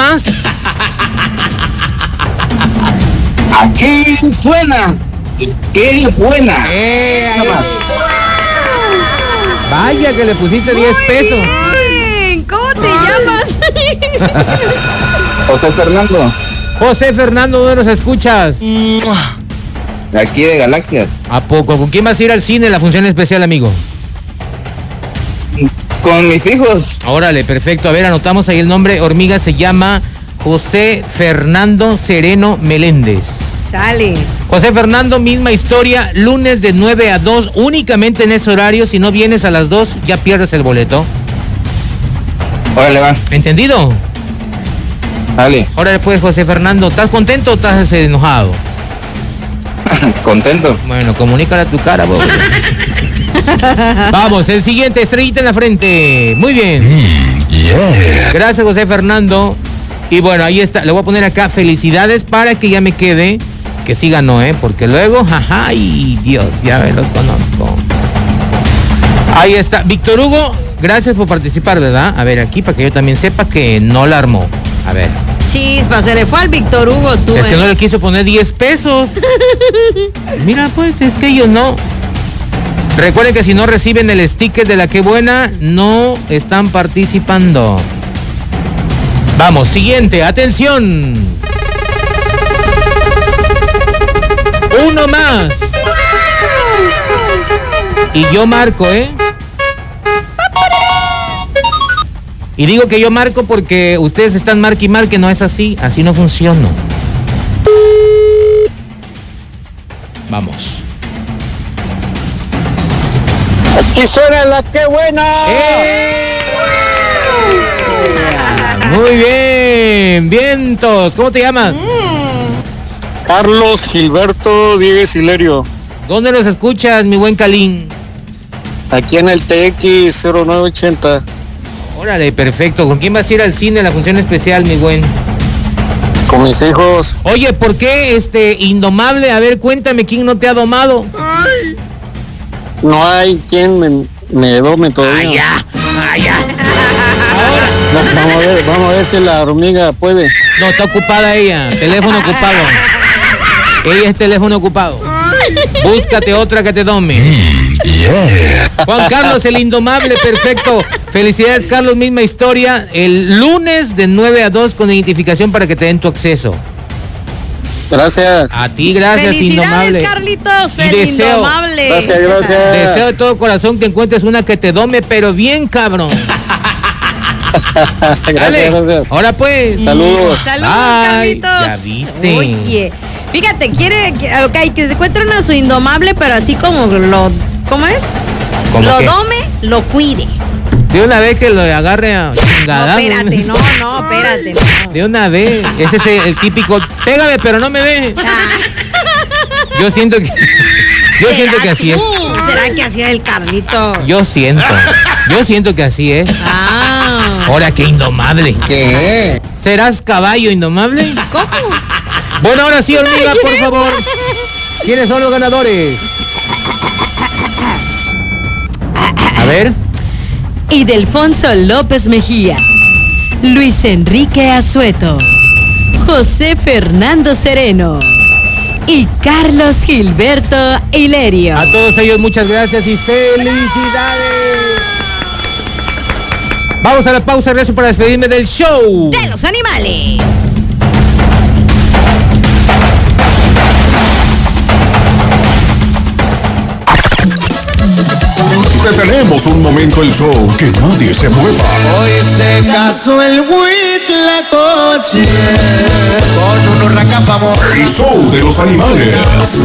más. Aquí suena. ¡Qué buena! Vaya que le pusiste 10 pesos. Bien. ¿Cómo te llamas? José Fernando. José Fernando, ¿dónde nos escuchas? De aquí de Galaxias. ¿A poco? ¿Con quién vas a ir al cine en la función especial, amigo? Con mis hijos. Órale, perfecto. A ver, anotamos ahí el nombre. Hormiga se llama José Fernando Sereno Meléndez. Sale. José Fernando, misma historia, lunes de 9 a 2, únicamente en ese horario. Si no vienes a las 2, ya pierdes el boleto. Órale, va. ¿Entendido? Dale. Órale, pues, José Fernando, ¿estás contento o estás enojado? Contento. Bueno, comunícale a tu cara, vos. Vamos, el siguiente, estrellita en la frente. Muy bien. Yeah. Gracias, José Fernando. Y bueno, ahí está. Le voy a poner acá felicidades para que ya me quede. Que sí ganó, porque luego, ay, Dios, ya me los conozco. Ahí está. Víctor Hugo, gracias por participar, ¿verdad? A ver, aquí para que yo también sepa que no la armó. A ver. Chispa, se le fue al Víctor Hugo, tú. Es que no le quiso poner 10 pesos. Mira, pues, es que ellos no. Recuerden que si no reciben el sticker de la que buena, no están participando. Vamos, siguiente, atención. Uno más. Y yo marco, Y digo que yo marco porque ustedes están marque y marque, no es así, así no funciona. Vamos. Aquí suena la que buena. Muy bien, vientos. ¿Cómo te llamas? Carlos Gilberto Diegues Hilerio. ¿Dónde los escuchas, mi buen Calín? Aquí en el TX 0980. Órale, perfecto. ¿Con quién vas a ir al cine en la función especial, mi buen? Con mis hijos. Oye, ¿por qué Indomable? A ver, cuéntame, ¿quién no te ha domado? No hay quien me dome todavía. Ya. Ahora. Vamos a ver si la hormiga puede. No, está ocupada ella. Teléfono ocupado. Ella es teléfono ocupado. Búscate otra que te dome. Yeah. Juan Carlos, el Indomable, perfecto. Felicidades, Carlos, misma historia. El lunes de 9 a 2 con identificación para que te den tu acceso. Gracias. A ti, gracias, Indomable. Indomable. Carlitos, Y el deseo. Indomable. Gracias. Deseo de todo corazón que encuentres una que te dome, pero bien, cabrón. Gracias. Ahora pues. Saludos. Saludos, Bye. Carlitos. Ya viste. Oye, fíjate, quiere que se encuentre una su Indomable, pero así como ¿cómo es? ¿Cómo lo qué? dome, lo cuide. De una vez que lo agarre a chingada. No, espérate, espérate. No. De una vez. Ese es el típico, pégame, pero no me dejes. Yo siento que así es. ¿Será que así es el Carlito? Yo siento que así es. Ahora, qué Indomable. ¿Qué? ¿Serás caballo Indomable? ¿Cómo? Bueno, ahora sí, hormiga, por favor. ¿Quiénes son los ganadores? A ver. Idelfonso López Mejía, Luis Enrique Azueto, José Fernando Sereno y Carlos Gilberto Hilerio. A todos ellos muchas gracias y felicidades. Vamos a la pausa, rezo para despedirme del show De los animales. Detenemos un momento el show, que nadie se mueva. Hoy se casó el Huitlacoche con un huracán famoso. El show de los animales.